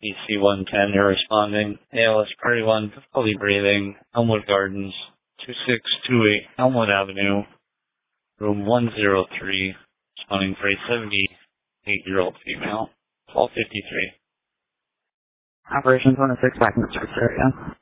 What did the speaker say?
DC-110, you're responding. ALS Party 1, difficulty breathing, Elmwood Gardens, 2628 Elmwood Avenue, room 103, responding for a 78-year-old female, 1253. Operations 106 back in the service area.